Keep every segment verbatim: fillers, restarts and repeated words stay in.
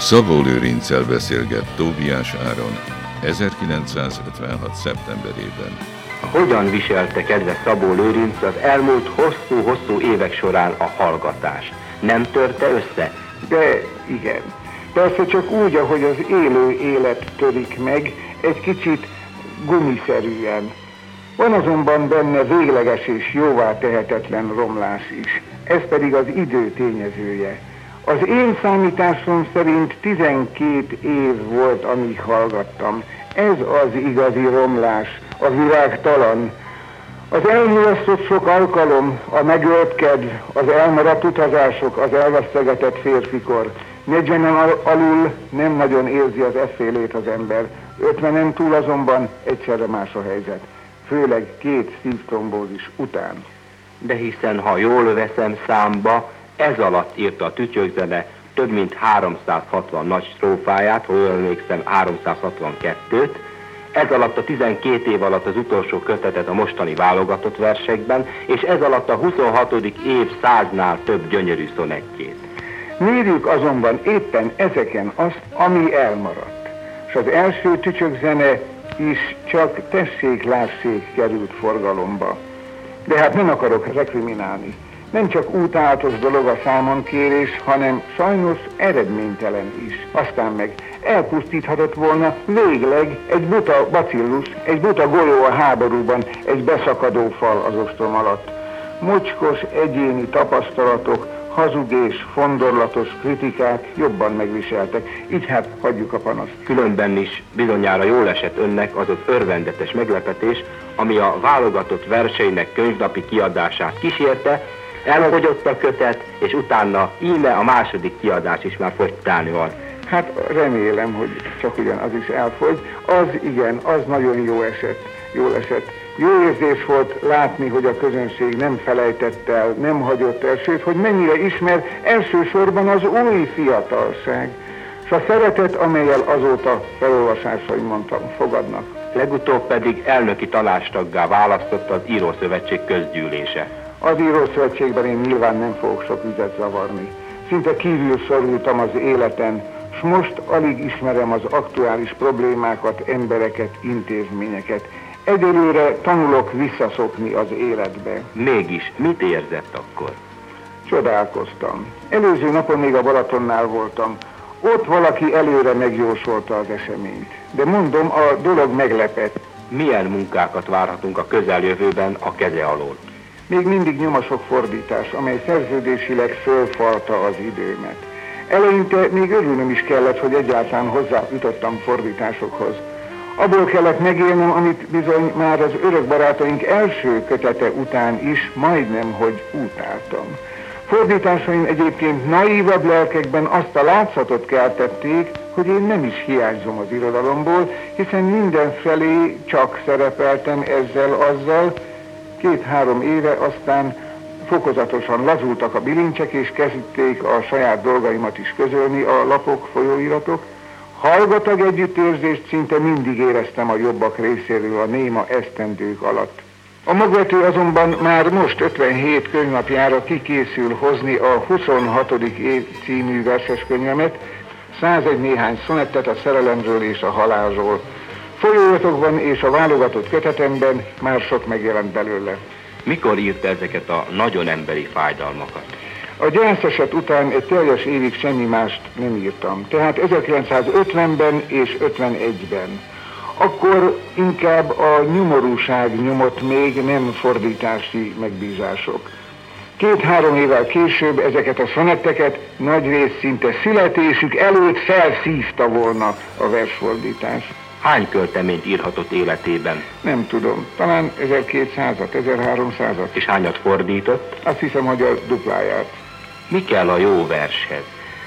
Szabó Lőrinccel beszélget Tóbiás Áron ezerkilencszázötvenhat. szeptemberében. Hogyan viselte kedves Szabó Lőrinc az elmúlt hosszú-hosszú évek során a hallgatást? Nem törte össze? De igen. Persze csak úgy, ahogy az élő élet törik meg, egy kicsit gumiszerűen. Van azonban benne végleges és jóvá tehetetlen romlás is. Ez pedig az idő tényezője. Az én számításom szerint tizenkét év volt, amíg hallgattam. Ez az igazi romlás, a virágtalan. Az elmulasztott sok alkalom, a megölt kedv, az elmaradt utazások, az elvesztegetett férfikor. negyvenen alul nem nagyon érzi az effélét az ember. ötvenen túl azonban egyszerre más a helyzet. Főleg két szívtrombózis után. De hiszen, ha jól veszem számba, ez alatt írta a Tütyök-zene több mint háromszázhatvan nagy strófáját, ha jól emlékszem háromszázhatvankettőt, ez alatt a tizenkét év alatt az utolsó kötetet a mostani válogatott versekben, és ez alatt a huszonhatodik év száznál több gyönyörű szonettjét. Mérjük azonban éppen ezeken azt, ami elmaradt. És az első Tütyök-zene is csak tessék-lássék került forgalomba. De hát nem akarok rekriminálni. Nem csak útálatos dolog a számonkérés, hanem sajnos eredménytelen is. Aztán meg elpusztíthatott volna végleg egy buta bacillus, egy buta golyó a háborúban, egy beszakadó fal az ostrom alatt. Mocskos egyéni tapasztalatok, hazug és fondorlatos kritikák jobban megviseltek, így hát hagyjuk a panaszt. Különben is bizonyára jól esett önnek az az örvendetes meglepetés, ami a válogatott verseinek könyvnapi kiadását kísérte. Elfogyott a kötet, és utána íme a második kiadás is már fogytán van. Hát remélem, hogy csak ugyan az is elfogy. Az igen, az nagyon jó esett, jól esett. Jó érzés volt látni, hogy a közönség nem felejtett el, nem hagyott el, sőt, hogy mennyire ismer elsősorban az új fiatalság, és a szeretet, amellyel azóta felolvasásaimon fogadnak. Legutóbb pedig elnöki tanácstaggá választott az Írószövetség közgyűlése. Az Írószövetségben én nyilván nem fogok sok vizet zavarni. Szinte kívül szorultam az életen, s most alig ismerem az aktuális problémákat, embereket, intézményeket. Egyelőre tanulok visszaszokni az életbe. Mégis, mit érzett akkor? Csodálkoztam. Előző napon még a Balatonnál voltam. Ott valaki előre megjósolta az eseményt. De mondom, a dolog meglepett. Milyen munkákat várhatunk a közeljövőben a keze alól? Még mindig nyom a sok fordítás, amely szerződésileg fölfalta az időmet. Eleinte még örülnöm is kellett, hogy egyáltalán hozzájutottam fordításokhoz. Abból kellett megélnem, amit bizony már az örök barátaink első kötete után is majdnem, hogy utáltam. Fordításaim egyébként naívabb lelkekben azt a látszatot keltették, hogy én nem is hiányzom az irodalomból, hiszen mindenfelé csak szerepeltem ezzel-azzal. Két-három éve aztán fokozatosan lazultak a bilincsek, és kezdték a saját dolgaimat is közölni a lapok, folyóiratok. Hallgatag együttérzést szinte mindig éreztem a jobbak részéről a néma esztendők alatt. A magvető azonban már most ötvenhét könyvnapjára kikészül hozni a huszonhatodik év című verseskönyvemet, százegy néhány szonettet a szerelemről és a halálról. Folyóiratokban és a válogatott kötetemben már sok megjelent belőle. Mikor írta ezeket a nagyon emberi fájdalmakat? A gyászeset után egy teljes évig semmi mást nem írtam, tehát ezerkilencszázötvenben és ötvenegyben. Akkor inkább a nyomorúság nyomott még, nem fordítási megbízások. Két-három évvel később ezeket a szonetteket nagyrészt szinte születésük előtt felszívta volna a versfordítás. Hány költeményt írhatott életében? Nem tudom, talán ezerkétszázat, ezerháromszázat. És hányat fordított? Azt hiszem, hogy a dupláját. Mi kell a jó vershez?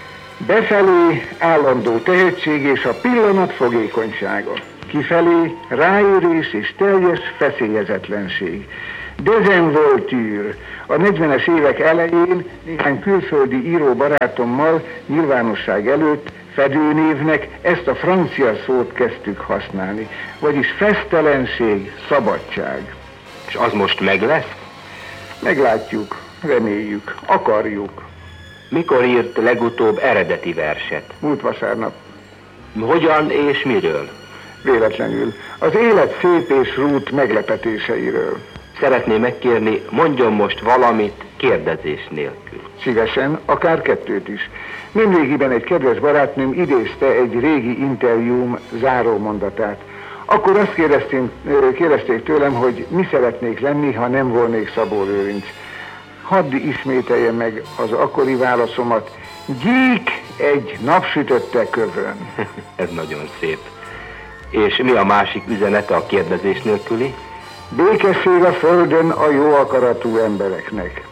Befelé állandó tehetség és a pillanat fogékonysága. Kifelé ráérés és teljes feszélyezetlenség. Dezenvoltűr. A negyvenes évek elején néhány külföldi író barátommal nyilvánosság előtt fedőnévnek ezt a francia szót kezdtük használni, vagyis fesztelenség, szabadság. És az most meg lesz? Meglátjuk, reméljük, akarjuk. Mikor írt legutóbb eredeti verset? Múlt vasárnap. Hogyan és miről? Véletlenül. Az élet szép és rút meglepetéseiről. Szeretném megkérni, mondjon most valamit kérdezés nélkül. Szívesen, akár kettőt is. Nemrégiben egy kedves barátnőm idézte egy régi interjúm záró mondatát. Akkor azt kérdezték, kérdezték tőlem, hogy mi szeretnék lenni, ha nem volnék Szabó Lőrinc. Hadd ismételjem meg az akkori válaszomat. Gyík egy napsütötte kövön. Ez nagyon szép. És mi a másik üzenete a kérdezés nélküli? Békesség a földön a jó akaratú embereknek.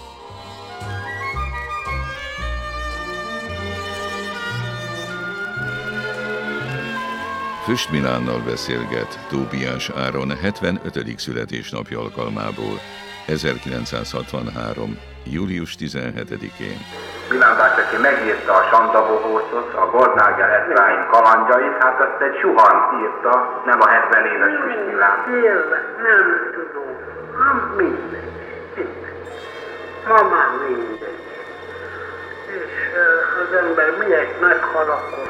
Füst Milánnal beszélget Tóbiás Áron hetvenötödik születésnapja alkalmából ezerkilencszázhatvanhárom. július tizenhetedikén. Milán bácsi, aki megírta a Sandabohócot, a Goldnáger Efraim kalandjait, hát azt egy suhant írta, nem a hetven éves Füst Milán. Tényleg, nem tudom. Nem mindegy. mindegy. Ma már mindegy. És uh, az ember miért meghal, akkor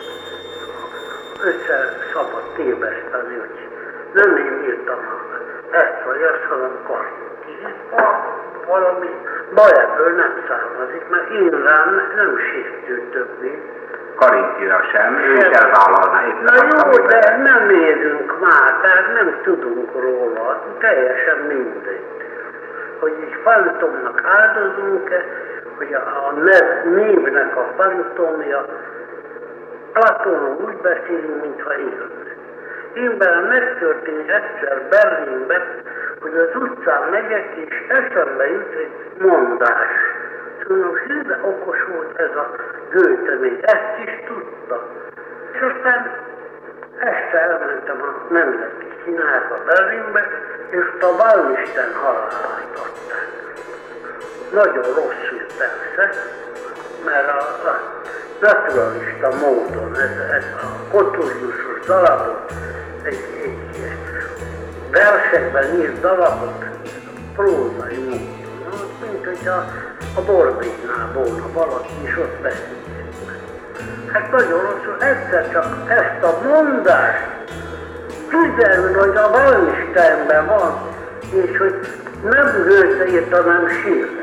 össze szabad téveszteni, hogy nem én írtam ezt vagy azt, hanem Karinti. Valami baj ebből nem származik, mert én rám nem sértő többé. Karintira sem, ő is elvállalná. Na jó, de nem érünk már, tehát nem tudunk róla, teljesen mindegy. Hogy egy fantomnak áldozunk-e, hogy a, a nev, névnek a fantomja, Platónról úgy beszélünk, mintha élne. Én benne megtörtént egyszer Berlinben, hogy az utcán megyek, és eszembe jut egy mondás. Szóval hűve okos volt ez a Goethe, még ezt is tudta. És aztán este elmentem a Nemzeti Színházba Berlinbe, és a Wallenstein halálát adták. Nagyon rosszul persze, mert a, a naturalista módon ez, ez a koturjusos darabot, egy, egy versekben írt darabot prózai módon, mint hogy a, a Borbénál volna valaki, és ott beszéljük. Hát nagyon rosszul, egyszer csak ezt a mondást kiderül, hogy a Wallensteinben van, és hogy nem Goethe írta, hanem Schiller.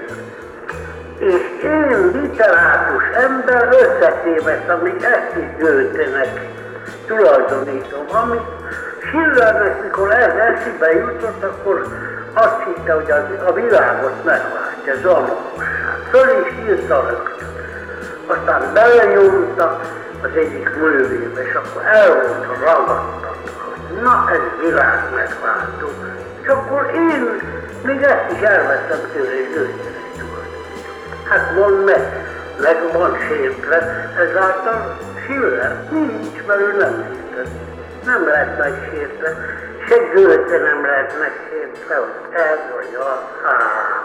És én literátus ember összetévesztem, még ezt is Goethe-nek tulajdonítom, amit Schillernek, mikor ez eszébe jutott, akkor azt hitte, hogy az, a világot megváltja, zamanosság. Föl is írta rögtön. Aztán belenyúlta az egyik művébe, és akkor el volt ragadtatva, hogy na ez világ megváltó. És akkor én még ezt is elvettem tőle, és Goethe-nek tulajdonítom. Hát mondd meg, meg van sértve, ezáltal Schiller nincs, mert ő nem érted. Nem lehet megsértve, se Goethe nem lehet megsértve, hogy ez vagy az, á.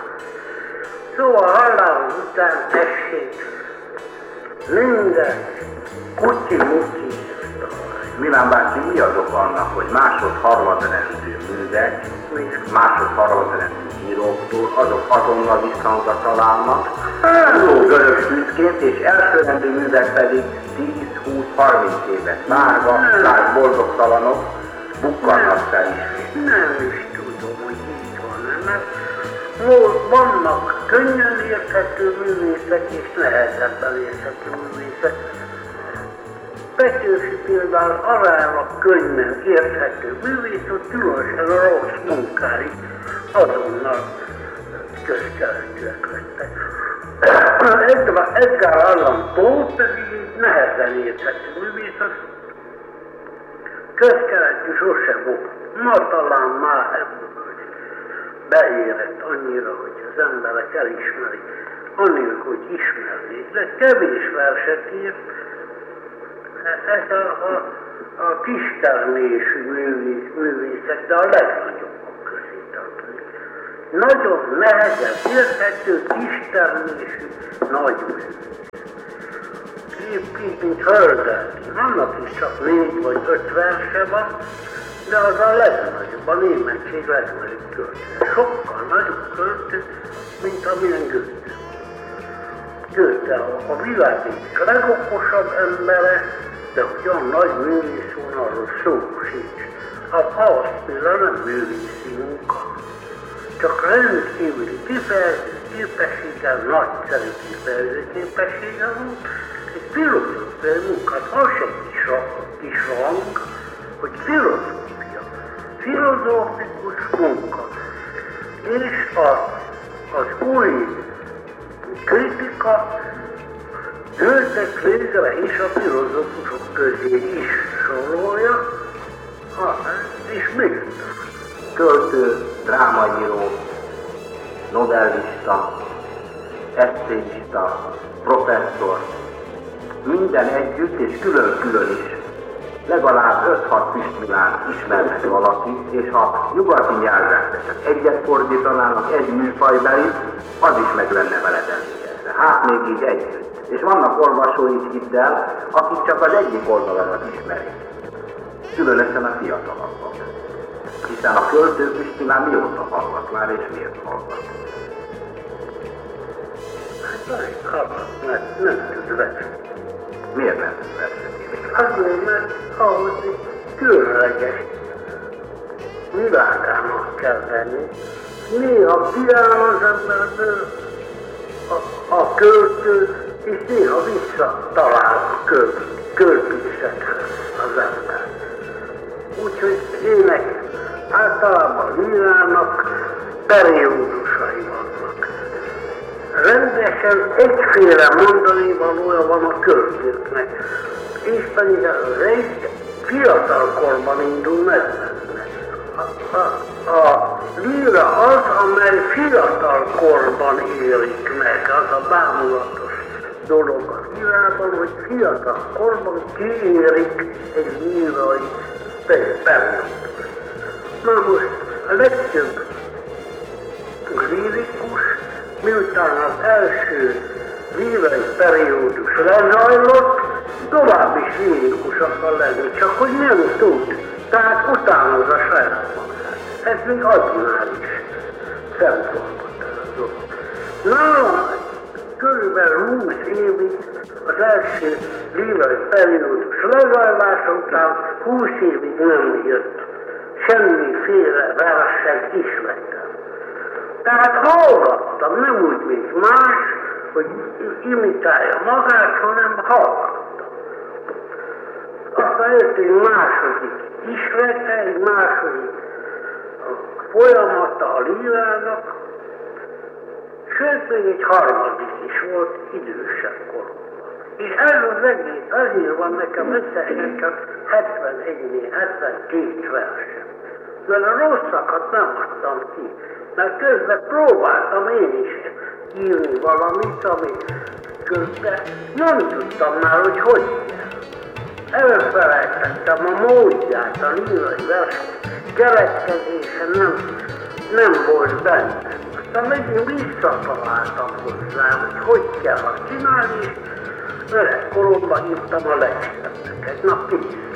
Szóval halálom után tessék, minden kutyi-mutyi Milán bácsi, mi az ok annak, hogy másod-harmadrendű művek, másod-harmadrendű íróktól azok azonnal visszhangzat találnak, jó görög szűzként, és elsőrendű művek pedig tíz-húsz-harminc évet várva, tehát boldogtalanok bukkannak fel ismét. Nem is tudom, hogy így van, mert vannak könnyen érthető művészek és nehezebben érthető művészek. Petőfi például aránylag könnyen érthető művész, hogy különösen a rossz munkáig azonnal közkeletűek lettek. Edgar, Edgar Allan Poe pedig nehezen érthető művész, az közkeletű sose volt. Ma talán már ebből beérett annyira, hogy az emberek elismerik, annyira, hogy ismernék, de kevés verset írt. Ez a, a, a kistermésű művész, művészek, de a legnagyobbak közé tartozik. Nagyon nehezen érthető, kistermésű nagy művész. Kép, mint Hölderlin. Annak is csak négy vagy öt verse van, de az a legnagyobb, a németség legnagyobb költő. Sokkal nagyobb költő, mint amilyen Goethe. Sőt, a világ egyik legokosabb embere, de ugyan nagy művész van, arról szó sincs. A ahhoz például nem művészi munka, csak rendkívüli kifejező képességgel, nagyszerű kifejező képességgel van, egy filozófiai munkát, az se kis, kis rang, hogy filozófia, filozófikus munka, és a, az új kritika jöttek végre és a filozófusok közé is sorolja, és még Költő, drámaíró, novellista, eszéista, professzor, minden együtt és külön-külön is legalább öt-hat Püstmilán ismernek valaki, és ha nyugati nyelven csak egyet fordítanának egy műfajbelit, az is meg lenne veled elégedve. Hát még így együtt. És vannak olvasóid, hidd el, akik csak az egyik oldalamat ismerik. Különösen a fiatalabbak. Hiszen a költő Püstmilán mióta hallgat már, és miért hallgat? Hát alig hallgat, mert nem tud verset. Miért nem tud verset írni? Azért, mert ahhoz egy különleges világának kell lenni. Néha kiáll az emberből a, a költő, és néha visszatalál a költőzethez az ember. Úgyhogy ének általában lírának periódusai vannak. Rendesen egyféle mondani valója van a költőknek, és pedig az egy fiatalkorban indul meg. A, a, a líra az, amely fiatalkorban élik meg, az a bámulatos dolog a lírában, hogy fiatalkorban kiérik egy lírai periódus. Na most a legtöbb lírikus, miután az első lírai periódus lezajlott, tovább is lírikus akar lenni, csak hogy nem tud, tehát utánozza saját magát. Ez még addinális szempontot az dolog. Nálam körülbelül húsz évig az első lírai periódus lezajlása után húsz évig nem jött semmiféle verset ismertem. Tehát hallgattam, nem úgy, mint más, hogy imitálja magát, hanem hallgattam. Aztán jött egy második ismerete, egy második folyamata a lírának, sőt, még egy harmadik is volt idősebb koromban. És ez az egész, azért van nekem összesen csak hetvenegy, hetvenkét versem. Mert a rosszakat nem adtam ki, mert közben próbáltam én is írni valamit, ami közben nem tudtam már, hogy hogy kell. Elfelejtettem a módját, a lírai vers keletkezése nem, nem volt benne. Aztán megint visszataláltam hozzá, hogy hogy kell azt csinálni, és öreg koromban írtam a legszebbeket. Na, kész.